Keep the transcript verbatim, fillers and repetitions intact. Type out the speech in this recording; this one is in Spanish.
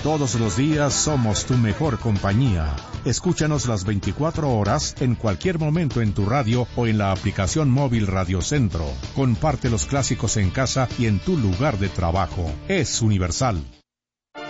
Todos los días somos tu mejor compañía. Escúchanos las veinticuatro horas, en cualquier momento en tu radio o en la aplicación móvil Radio Centro. Comparte los clásicos en casa y en tu lugar de trabajo. Es universal.